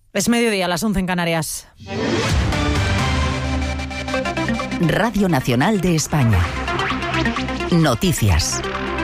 Es mediodía, las 11 en Canarias. Radio Nacional de España. Noticias.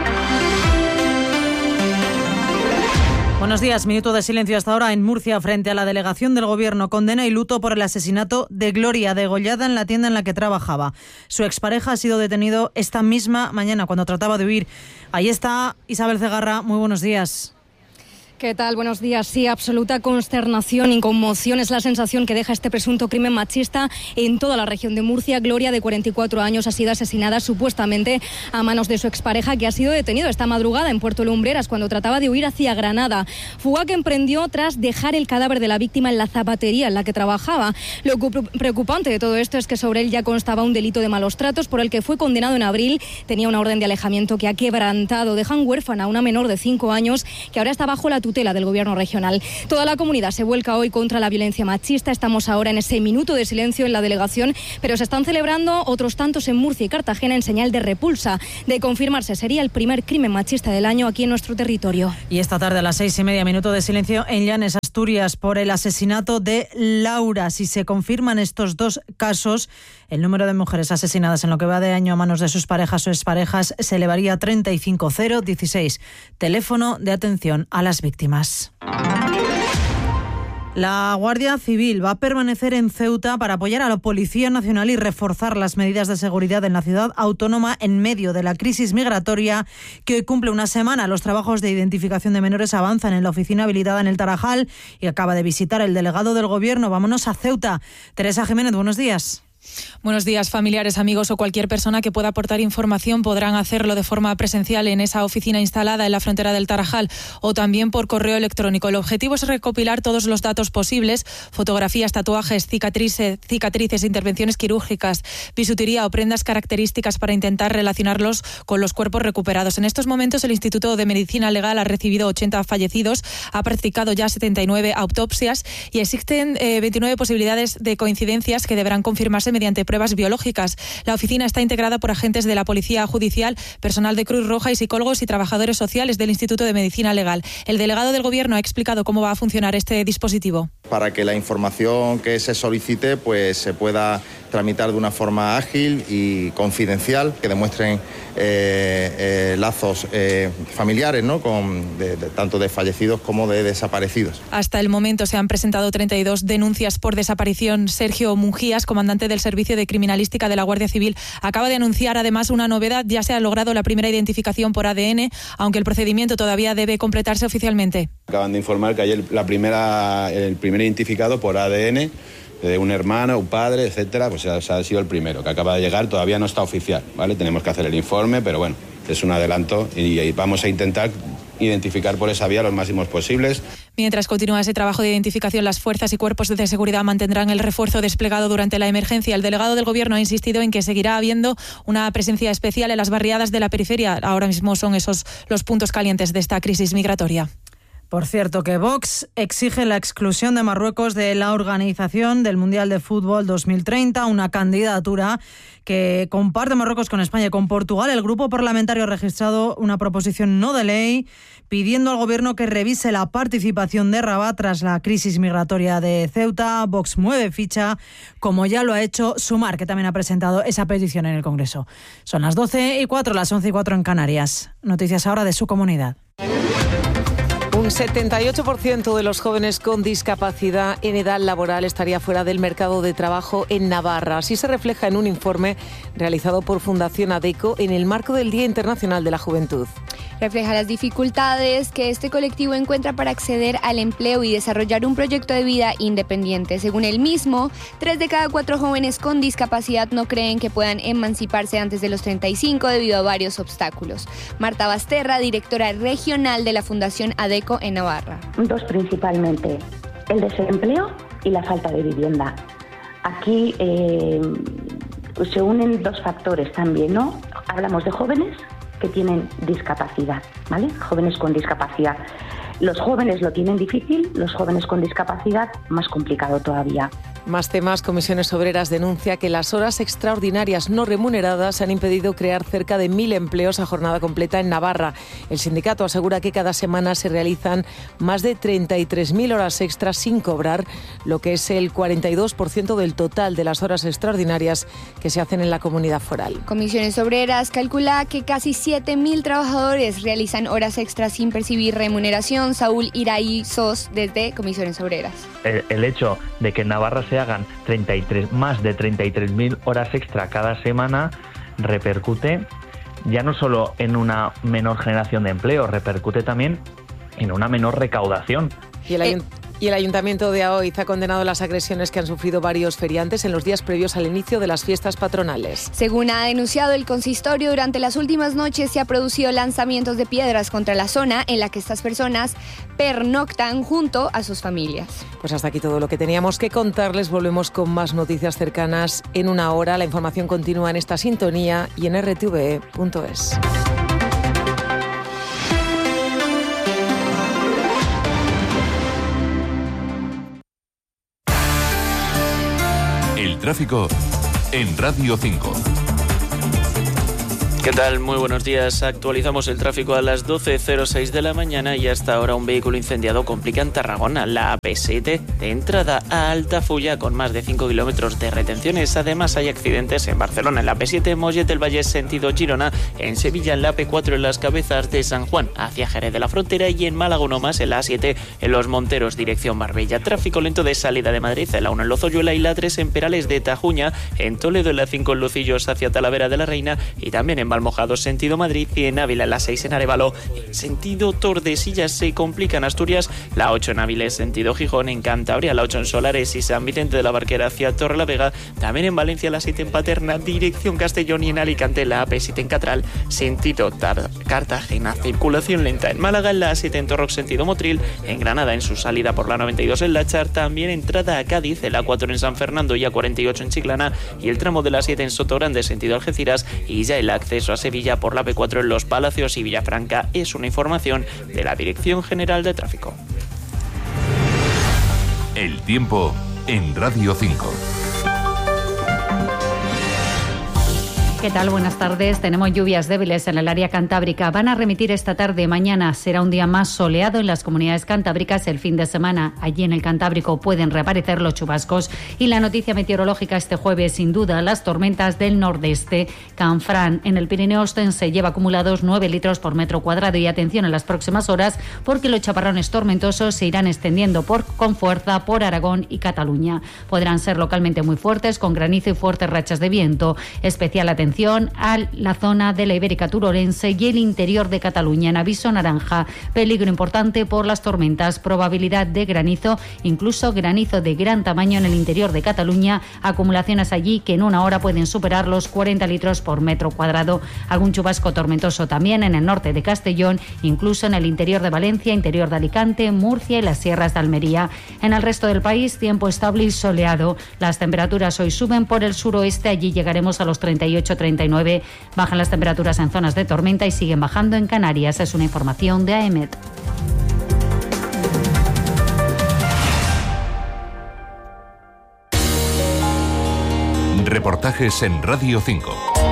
Buenos días. Minuto de silencio hasta ahora en Murcia frente a la delegación del Gobierno. Condena y luto por el asesinato de Gloria, degollada en la tienda en la que trabajaba. Su expareja ha sido detenido esta misma mañana cuando trataba de huir. Ahí está Isabel Cegarra. Muy buenos días. ¿Qué tal? Buenos días. Sí, absoluta consternación y conmoción es la sensación que deja este presunto crimen machista en toda la región de Murcia. Gloria, de 44 años, ha sido asesinada supuestamente a manos de su expareja, que ha sido detenido esta madrugada en Puerto Lumbreras cuando trataba de huir hacia Granada. Fuga que emprendió tras dejar el cadáver de la víctima en la zapatería en la que trabajaba. Lo preocupante de todo esto es que sobre él ya constaba un delito de malos tratos por el que fue condenado en abril. Tenía una orden de alejamiento que ha quebrantado. Dejan huérfana a una menor de 5 años que ahora está bajo la tutela del Gobierno regional. Toda la comunidad se vuelca hoy contra la violencia machista. Estamos ahora en ese minuto de silencio en la delegación, pero se están celebrando otros tantos en Murcia y Cartagena en señal de repulsa. De confirmarse, sería el primer crimen machista del año aquí en nuestro territorio. Y esta tarde a las 6:30, minuto de silencio en Llanes, Asturias, por el asesinato de Laura. Si se confirman estos dos casos, el número de mujeres asesinadas en lo que va de año a manos de sus parejas o exparejas se elevaría a 35016. Teléfono de atención a las víctimas. La Guardia Civil va a permanecer en Ceuta para apoyar a la Policía Nacional y reforzar las medidas de seguridad en la ciudad autónoma en medio de la crisis migratoria que hoy cumple una semana. Los trabajos de identificación de menores avanzan en la oficina habilitada en el Tarajal y acaba de visitar el delegado del Gobierno. Vámonos a Ceuta. Teresa Jiménez, buenos días. Buenos días. Familiares, amigos o cualquier persona que pueda aportar información podrán hacerlo de forma presencial en esa oficina instalada en la frontera del Tarajal o también por correo electrónico. El objetivo es recopilar todos los datos posibles: fotografías, tatuajes, cicatrices, intervenciones quirúrgicas, bisutería o prendas características para intentar relacionarlos con los cuerpos recuperados. En estos momentos el Instituto de Medicina Legal ha recibido 80 fallecidos, ha practicado ya 79 autopsias y existen 29 posibilidades de coincidencias que deberán confirmarse mediante pruebas biológicas. La oficina está integrada por agentes de la Policía Judicial, personal de Cruz Roja y psicólogos y trabajadores sociales del Instituto de Medicina Legal. El delegado del Gobierno ha explicado cómo va a funcionar este dispositivo. Para que la información que se solicite pues se pueda tramitar de una forma ágil y confidencial, que demuestren lazos familiares, ¿no? Tanto de fallecidos como de desaparecidos. Hasta el momento se han presentado 32 denuncias por desaparición. Sergio Munjías, comandante del Servicio de Criminalística de la Guardia Civil, acaba de anunciar además una novedad. Ya se ha logrado la primera identificación por ADN, aunque el procedimiento todavía debe completarse oficialmente. Acaban de informar que ayer el primer identificado por ADN de un hermano, un padre, etcétera, pues ha sido el primero, que acaba de llegar, todavía no está oficial, ¿vale? Tenemos que hacer el informe, pero bueno, es un adelanto y vamos a intentar identificar por esa vía los máximos posibles. Mientras continúa ese trabajo de identificación, las fuerzas y cuerpos de seguridad mantendrán el refuerzo desplegado durante la emergencia. El delegado del Gobierno ha insistido en que seguirá habiendo una presencia especial en las barriadas de la periferia. Ahora mismo son esos los puntos calientes de esta crisis migratoria. Por cierto, que Vox exige la exclusión de Marruecos de la organización del Mundial de Fútbol 2030, una candidatura que comparte Marruecos con España y con Portugal. El grupo parlamentario ha registrado una proposición no de ley pidiendo al Gobierno que revise la participación de Rabat tras la crisis migratoria de Ceuta. Vox mueve ficha, como ya lo ha hecho Sumar, que también ha presentado esa petición en el Congreso. Son las 12:04, las 11:04 en Canarias. Noticias ahora de su comunidad. Un 78% de los jóvenes con discapacidad en edad laboral estaría fuera del mercado de trabajo en Navarra. Así se refleja en un informe realizado por Fundación ADECO en el marco del Día Internacional de la Juventud. Refleja las dificultades que este colectivo encuentra para acceder al empleo y desarrollar un proyecto de vida independiente. Según el mismo, 3 de cada 4 jóvenes con discapacidad no creen que puedan emanciparse antes de los 35 debido a varios obstáculos. Marta Basterra, directora regional de la Fundación ADECO en Navarra. 2 principalmente, el desempleo y la falta de vivienda. Aquí se unen 2 factores también, ¿no? Hablamos de jóvenes que tienen discapacidad, ¿vale? Jóvenes con discapacidad. Los jóvenes lo tienen difícil, los jóvenes con discapacidad más complicado todavía. Más temas. Comisiones Obreras denuncia que las horas extraordinarias no remuneradas han impedido crear cerca de 1.000 empleos a jornada completa en Navarra. El sindicato asegura que cada semana se realizan más de 33.000 horas extras sin cobrar, lo que es el 42% del total de las horas extraordinarias que se hacen en la comunidad foral. Comisiones Obreras calcula que casi 7.000 trabajadores realizan horas extras sin percibir remuneración. Saúl Iraí Sos, desde Comisiones Obreras. El hecho de que en Navarra se hagan más de 33.000 horas extra cada semana repercute ya no solo en una menor generación de empleo, repercute también en una menor recaudación. Y el Ayuntamiento de Aoiz ha condenado las agresiones que han sufrido varios feriantes en los días previos al inicio de las fiestas patronales. Según ha denunciado el consistorio, durante las últimas noches se ha producido lanzamientos de piedras contra la zona en la que estas personas pernoctan junto a sus familias. Pues hasta aquí todo lo que teníamos que contarles. Volvemos con más noticias cercanas en una hora. La información continúa en esta sintonía y en rtve.es. El tráfico en Radio 5. ¿Qué tal? Muy buenos días. Actualizamos el tráfico a las 12:06 de la mañana y hasta ahora un vehículo incendiado complica en Tarragona la AP7 de entrada a Altafulla con más de 5 kilómetros de retenciones. Además hay accidentes en Barcelona en la AP7, Mollet del Valle sentido Girona, en Sevilla en la AP4 en las Cabezas de San Juan hacia Jerez de la Frontera y en Málaga uno más en la A7 en Los Monteros dirección Marbella. Tráfico lento de salida de Madrid en la 1 en Lozoyuela y la 3 en Perales de Tajuña, en Toledo en la 5 en Lucillos hacia Talavera de la Reina y también en Valmojado sentido Madrid y en Ávila en la 6 en Arévalo en sentido Tordesillas. Se complica en Asturias la 8 en Áviles sentido Gijón, en Cantabria la 8 en Solares y San Vicente de la Barquera hacia Torrelavega, también en Valencia la 7 en Paterna dirección Castellón y en Alicante la AP7 en Catral sentido Cartagena. Circulación lenta en Málaga en la A7 en Torrox sentido Motril, en Granada en su salida por la 92 en Láchar, también entrada a Cádiz en la 4 en San Fernando y a 48 en Chiclana y el tramo de la 7 en Sotogrande sentido Algeciras y ya el acceso a Sevilla por la P4 en Los Palacios y Villafranca. Es una información de la Dirección General de Tráfico. El tiempo en Radio 5. ¿Qué tal? Buenas tardes. Tenemos lluvias débiles en el área cantábrica. Van a remitir esta tarde. Mañana será un día más soleado en las comunidades cantábricas. El fin de semana, allí en el Cantábrico, pueden reaparecer los chubascos. Y la noticia meteorológica este jueves, sin duda, las tormentas del nordeste. Canfrán, en el Pirineo Ostense, lleva acumulados 9 litros por metro cuadrado. Y atención en las próximas horas, porque los chaparrones tormentosos se irán extendiendo con fuerza por Aragón y Cataluña. Podrán ser localmente muy fuertes, con granizo y fuertes rachas de viento. Especial atención a la zona de la Ibérica Turorense y el interior de Cataluña en aviso naranja. Peligro importante por las tormentas, probabilidad de granizo, incluso granizo de gran tamaño en el interior de Cataluña. Acumulaciones allí que en una hora pueden superar los 40 litros por metro cuadrado. Algún chubasco tormentoso también en el norte de Castellón, incluso en el interior de Valencia, interior de Alicante, Murcia y las sierras de Almería. En el resto del país, tiempo estable y soleado. Las temperaturas hoy suben por el suroeste, allí llegaremos a los 38-39. Bajan las temperaturas en zonas de tormenta y siguen bajando en Canarias. Es una información de AEMET. Reportajes en Radio 5.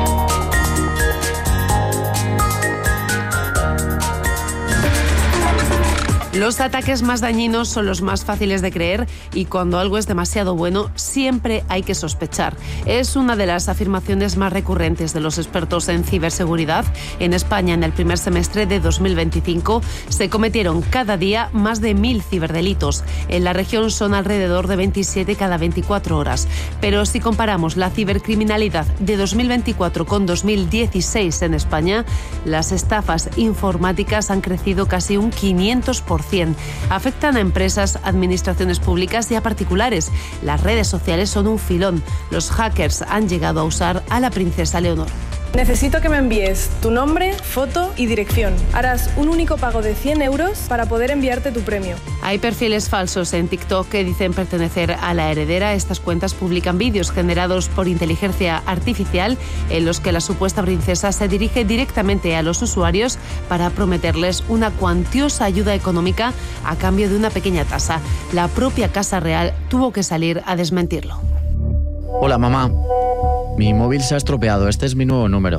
Los ataques más dañinos son los más fáciles de creer y cuando algo es demasiado bueno siempre hay que sospechar. Es una de las afirmaciones más recurrentes de los expertos en ciberseguridad. En España, en el primer semestre de 2025, se cometieron cada día más de 1.000 ciberdelitos. En la región son alrededor de 27 cada 24 horas. Pero si comparamos la cibercriminalidad de 2024 con 2016 en España, las estafas informáticas han crecido casi un 500%. Afectan a empresas, administraciones públicas y a particulares. Las redes sociales son un filón. Los hackers han llegado a usar a la princesa Leonor. Necesito que me envíes tu nombre, foto y dirección. Harás un único pago de 100 euros para poder enviarte tu premio. Hay perfiles falsos en TikTok que dicen pertenecer a la heredera. Estas cuentas publican vídeos generados por inteligencia artificial en los que la supuesta princesa se dirige directamente a los usuarios para prometerles una cuantiosa ayuda económica a cambio de una pequeña tasa. La propia Casa Real tuvo que salir a desmentirlo. Hola, mamá. Mi móvil se ha estropeado. Este es mi nuevo número.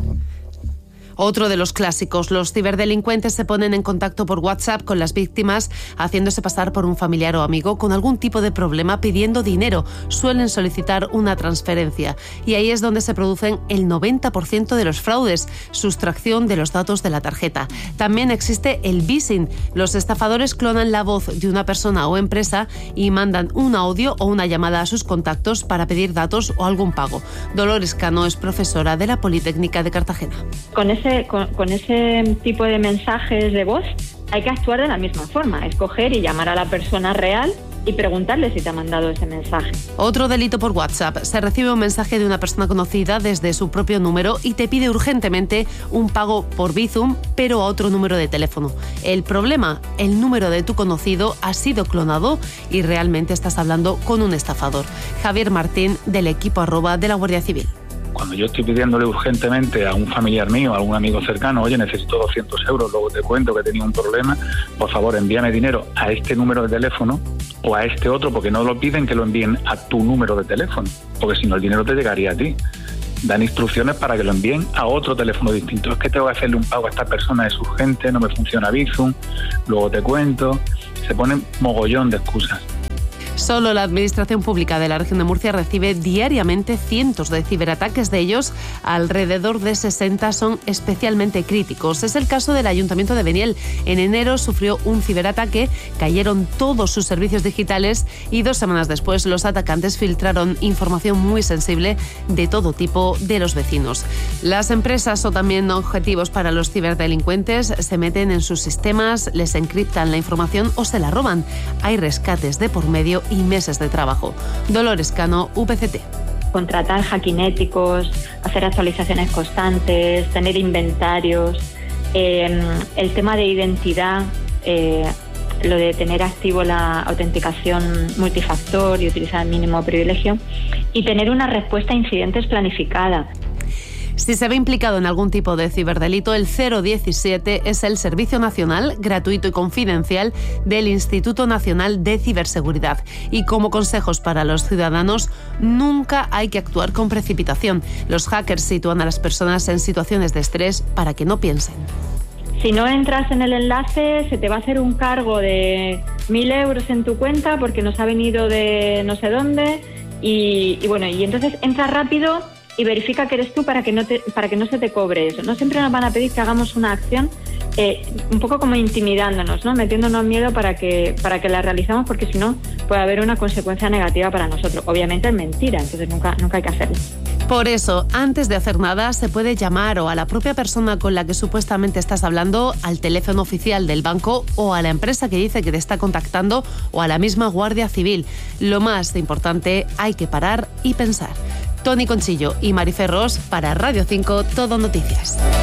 Otro de los clásicos, los ciberdelincuentes se ponen en contacto por WhatsApp con las víctimas, haciéndose pasar por un familiar o amigo con algún tipo de problema pidiendo dinero. Suelen solicitar una transferencia y ahí es donde se producen el 90% de los fraudes, sustracción de los datos de la tarjeta. También existe el phishing. Los estafadores clonan la voz de una persona o empresa y mandan un audio o una llamada a sus contactos para pedir datos o algún pago. Dolores Cano es profesora de la Politécnica de Cartagena. Con ese tipo de mensajes de voz hay que actuar de la misma forma, escoger y llamar a la persona real y preguntarle si te ha mandado ese mensaje. Otro delito por WhatsApp. Se recibe un mensaje de una persona conocida desde su propio número y te pide urgentemente un pago por Bizum, pero a otro número de teléfono. El problema, el número de tu conocido ha sido clonado y realmente estás hablando con un estafador. Javier Martín, del equipo @ de la Guardia Civil. Cuando yo estoy pidiéndole urgentemente a un familiar mío, a algún amigo cercano, oye, necesito 200 euros, luego te cuento que tenía un problema, por favor envíame dinero a este número de teléfono o a este otro, porque no lo piden que lo envíen a tu número de teléfono, porque si no el dinero te llegaría a ti. Dan instrucciones para que lo envíen a otro teléfono distinto. Es que tengo que hacerle un pago a esta persona, es urgente, no me funciona Bizum, luego te cuento. Se ponen mogollón de excusas. Solo la Administración Pública de la Región de Murcia recibe diariamente cientos de ciberataques. De ellos, alrededor de 60 son especialmente críticos. Es el caso del Ayuntamiento de Beniel. En enero sufrió un ciberataque, cayeron todos sus servicios digitales y 2 semanas después los atacantes filtraron información muy sensible de todo tipo de los vecinos. Las empresas son también objetivos para los ciberdelincuentes. Se meten en sus sistemas, les encriptan la información o se la roban. Hay rescates de por medio y meses de trabajo. Dolores Cano, UPCT. Contratar hackinéticos, hacer actualizaciones constantes, tener inventarios, el tema de identidad, lo de tener activo la autenticación multifactor y utilizar el mínimo privilegio, y tener una respuesta a incidentes planificada. Si se ve implicado en algún tipo de ciberdelito, el 017 es el servicio nacional, gratuito y confidencial del Instituto Nacional de Ciberseguridad. Y como consejos para los ciudadanos, nunca hay que actuar con precipitación. Los hackers sitúan a las personas en situaciones de estrés para que no piensen. Si no entras en el enlace, se te va a hacer un cargo de 1.000 euros en tu cuenta porque nos ha venido de no sé dónde y entonces entra rápido y verifica que eres tú para que no se te cobre eso, ¿no? Siempre nos van a pedir que hagamos una acción un poco como intimidándonos, ¿no? Metiéndonos miedo para que la realicemos, porque si no puede haber una consecuencia negativa para nosotros. Obviamente es mentira, entonces nunca hay que hacerlo. Por eso, antes de hacer nada, se puede llamar o a la propia persona con la que supuestamente estás hablando, al teléfono oficial del banco o a la empresa que dice que te está contactando o a la misma Guardia Civil. Lo más importante, hay que parar y pensar. Toni Conchillo y Marifer Ros para Radio 5, Todo Noticias.